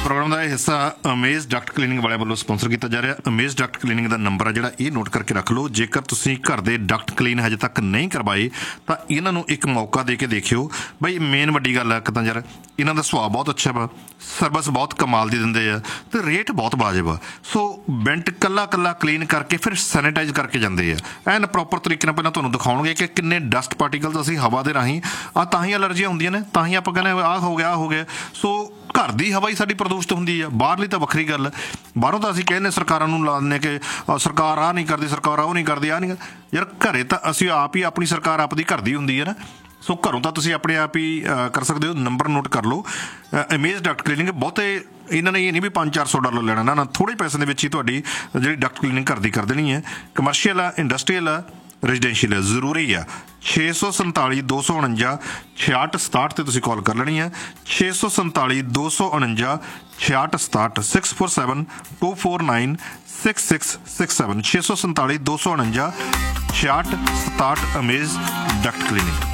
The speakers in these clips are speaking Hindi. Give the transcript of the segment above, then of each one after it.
प्रोग्राम का हिस्सा अमेज डक्ट क्लीनिंग वाले वालों स्पॉन्सर किया जा रहा। अमेज डक्ट क्लीनिंग का नंबर है जिहड़ा ये नोट करके रख लो। जेकर तुसीं घर दे डक्ट क्लीन हजे तक नहीं करवाए तो इन्हों एक मौका दे के देखियो। बई मेन वड्डी गल है कि यार इन्हों का सुभाव बहुत अच्छा वा, सर्विस बहुत कमाल दी दिंदे आ ते रेट बहुत वाजिब आ। सो बेंट कल्ला कल्ला क्लीन करके फिर सैनिटाइज करके जाते हैं एन प्रॉपर तरीके नाल। पहलां तुहानूं दिखाउणगे कि किन्ने डस्ट पार्टिकल्स असीं हवा दे राहीं तां ही एलर्जियां हुंदियां ने, तां ही आपां कहने आ हो गया आ हो गया। सो घर की हवा ही साडी प्रदूषित हुंदी है, बाहरली तो वखरी गल है। बाहरों तो असीं कहने सरकारां नूं ला दिंदे कि सरकार आ नहीं करती, सरकार वो नहीं करती, आ नहीं यार। घरे तो असीं आप ही अपनी सरकार आपदी घर दी हुंदी है ना। सो घरों तो तुसीं अपने आप ही कर सकते हो। नंबर नोट कर लो। अमेज डक्ट क्लीनिंग बहुते इन्होंने ये नहीं भी $500-400 लेना ना, ना थोड़े पैसे के ही तुहाडी जिहड़ी डक्ट क्लीनिंग घर दी कर देनी है। कमर्शियल आ, इंडस्ट्रीयल आ, रेजिडेंशियल है, जरूरी है। 647 249 66 67 ਤੇ ਤੁਸੀਂ ਕਾਲ ਕਰ ਲੈਣੀ ਹੈ। 647 249 66 67 647 249 6667 647 249 66 67 अमेज डक्ट क्लीनिंग।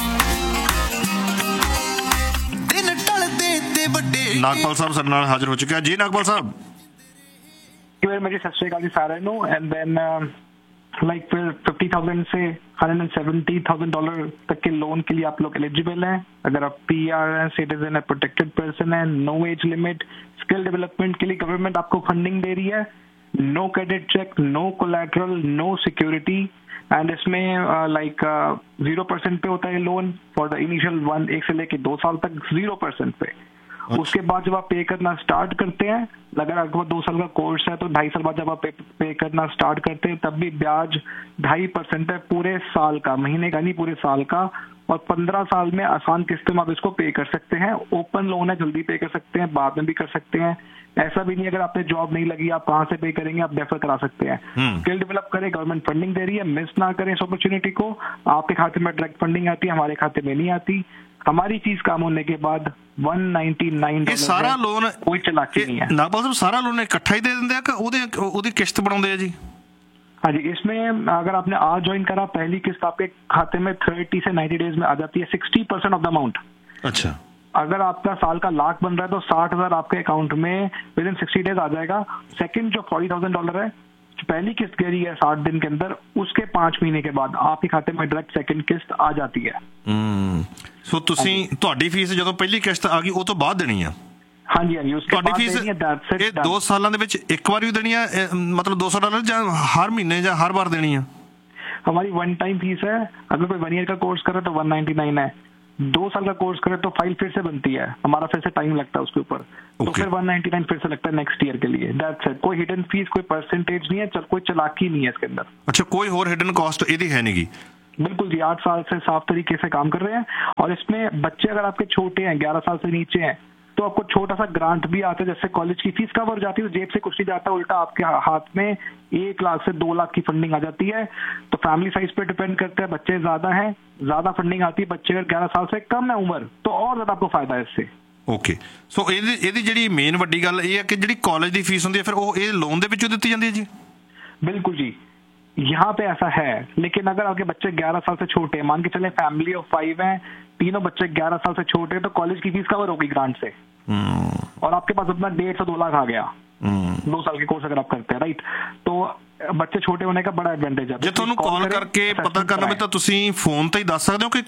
नागपाल साहब साडे नाल हाजिर हो चुके हैं जी। नागपाल साहब सत श्री अकाल जी सारे नूं। एंड देन लाइक फिर 50,000 से $170,000 तक के लोन के लिए आप लोग एलिजिबल हैं अगर आप PR हैं, सिटीजन है, प्रोटेक्टेड पर्सन है। No age limit. Skill development के लिए गवर्नमेंट आपको फंडिंग दे रही है। No credit check, no collateral, no security. And इसमें लाइक 0% पे होता है लोन फॉर द इनिशियल 1 से लेके 2 साल तक 0% पे। उसके बाद जब आप पे करना स्टार्ट करते हैं, अगर आपके पास 2 साल का कोर्स है तो 2.5 साल बाद जब आप पे करना स्टार्ट करते हैं तब भी ब्याज 2.5% है पूरे साल का, महीने का नहीं पूरे साल का। और 15 साल में आसान किस्तों में आप इसको पे कर सकते हैं। ओपन लोन है, जल्दी पे कर सकते हैं, बाद में भी कर सकते हैं। ऐसा भी नहीं अगर आपने जॉब नहीं लगी आप कहाँ से पे करेंगे, आप डेफर करा सकते हैं। स्किल डेवलप करें, गवर्नमेंट फंडिंग दे रही है, मिस ना करें इस अपॉर्चुनिटी को। आपके खाते में डायरेक्ट फंडिंग आती है, हमारे खाते में नहीं आती। हमारी चीज काम होने के बाद $199 सारा लोन कोई चलाकी नहीं है। नागपाल साहब सारा लोन इकट्ठा ही दे दिंदे कि ओदी किश्त बनाउंदे आ जी? हाँ जी, इसमें अगर आपने आज ज्वाइन करा पहली किस्त आपके खाते में 30 से 90 डेज में आ जाती है, 60% ऑफ द अमाउंट। अच्छा, अगर आपका साल का लाख बन रहा है तो 60,000 आपके अकाउंट में विद इन 60 डेज आ जाएगा। सेकंड जो $40,000 है, पहली किस्त कह रही है 60 दिन के अंदर, उसके 5 महीने के बाद आपके खाते में डायरेक्ट सेकंड किस्त आ जाती है। सो तुसी तुहाडी फीस ਜਦੋਂ ਪਹਿਲੀ किस्त आ गई ਉਹ ਤੋਂ ਬਾਅਦ ਦੇਣੀ ਆ? हाँ जी, हाँ जी, उसके बाद फीस 2 ਸਾਲਾਂ ਦੇ ਵਿੱਚ ਇੱਕ ਵਾਰ ਵੀ ਦੇਣੀ ਆ, मतलब $200 ਜਾਂ हर महीने ਜਾਂ हर बार देनी है? हमारी 1 टाइम फीस है। अगर कोई 1 ईयर का कोर्स करे तो 199 है। 2 साल का कोर्स करे तो फाइल फिर से बनती है, हमारा फिर से टाइम लगता है उसके ऊपर। तो फिर 199 फिर से लगता है नेक्स्ट ईयर के लिए। That's it. कोई हिडन फीस, कोई परसेंटेज नहीं है, कोई चालाकी नहीं है इसके अंदर। अच्छा, कोई और हिडन कॉस्ट ਇਹਦੀ है नहीं? बिल्कुल जी, 8 साल से साफ तरीके से काम कर रहे हैं। और इसमें बच्चे अगर आपके छोटे हैं, 11 साल से नीचे हैं, तो आपको छोटा सा ग्रांट भी आता है। जैसे कॉलेज की फीस कवर हो जाती है तो जेब से कुछ नहीं जाता, उल्टा आपके हाथ में 1 लाख से 2 लाख की फंडिंग आ जाती है। तो फैमिली साइज पे डिपेंड करता है, बच्चे ज्यादा हैं ज्यादा फंडिंग आती है, बच्चे अगर 11 साल से कम है उम्र तो और ज्यादा आपको फायदा है इससे। ओके, सो ਇਹਦੀ ਜਿਹੜੀ ਮੇਨ ਵੱਡੀ ਗੱਲ ਇਹ ਹੈ ਕਿ ਜਿਹੜੀ ਕਾਲਜ ਦੀ ਫੀਸ ਹੁੰਦੀ ਹੈ ਫਿਰ ਉਹ ਇਹ ਲੋਨ ਦੇ ਵਿੱਚੋਂ ਦਿੱਤੀ ਜਾਂਦੀ ਹੈ ਜੀ? बिल्कुल जी, यहाँ पे ऐसा है। लेकिन अगर आपके बच्चे 11 साल से छोटे हैं, मान के चले फैमिली ऑफ 5 हैं, तीनों बच्चे 11 साल से छोटे हैं, तो कॉलेज की फीस कवर होगी ग्रांट से। और आपके पास अपना 1.5 से 2 लाख आ गया 2 साल के कोर्स अगर आप करते हैं, राइट। तो बच्चे छोटे होने का बड़ा एडवांटेज है। ਜੇ ਤੁਹਾਨੂੰ ਕਾਲ ਕਰਕੇ ਪਤਾ ਕਰਨਾ ਵੀ ਤਾਂ ਤੁਸੀਂ ਫੋਨ ਤੇ ਹੀ ਦੱਸ ਸਕਦੇ ਹੋ ਕਿ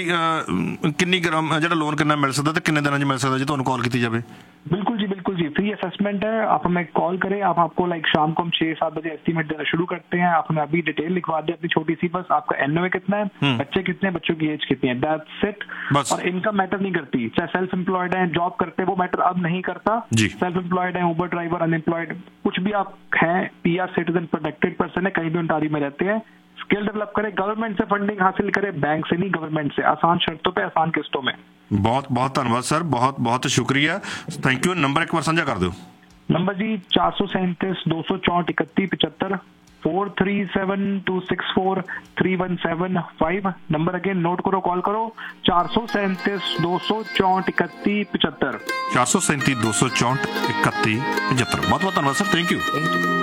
ਕਿੰਨੀ ਗ੍ਰਾਮ ਜਿਹੜਾ ਲੋਨ ਕਿੰਨਾ ਮਿਲ ਸਕਦਾ ਤੇ ਕਿੰਨੇ ਦਿਨਾਂ 'ਚ ਮਿਲ ਸਕਦਾ ਜੇ ਤੁਹਾਨੂੰ ਕਾਲ ਕੀਤੀ ਜਾਵੇ? बिल्कुल जी, बिल्कुल जी, फ्री असेसमेंट है। आप हमें कॉल करें, आपको लाइक शाम को हम 6-7 बजे एस्टीमेट देना शुरू करते हैं। आप हमें अभी डिटेल लिखवा दें अपनी छोटी सी, बस आपका NOA कितना है, बच्चे कितने हैं, बच्चों की एज कितनी है, दैट्स इट। और इनकम मैटर नहीं करती, चाहे सेल्फ एम्प्लॉयड है, जॉब करते हैं, वो मैटर अब नहीं करता। सेल्फ एम्प्लॉयड है, उबर ड्राइवर, अनएम्प्लॉयड, कुछ भी आप हैं, PR सिटीजन, प्रोटेक्टेड पर्सन है, कहीं भी ओंटारियो में रहते हैं, स्किल डेवलप करें, गवर्नमेंट से फंडिंग हासिल करें, बैंक से नहीं, गवर्नमेंट से, आसान शर्तों पे, आसान किस्तों में। बहुत बहुत धन्यवाद सर, बहुत बहुत शुक्रिया, थैंक यू। नंबर एक बार साझा कर दो। नंबर जी 437 264 31 75 437264317 नंबर अगेन नोट करो, कॉल करो 437 264 31 75 437 264 31 75। बहुत बहुत धन्यवाद सर, थैंक यू।